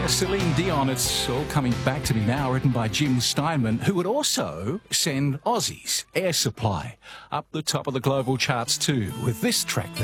Celine Dion, It's All Coming Back to Me Now, written by Jim Steinman, who would also send Aussies Air Supply up the top of the global charts too, with this track that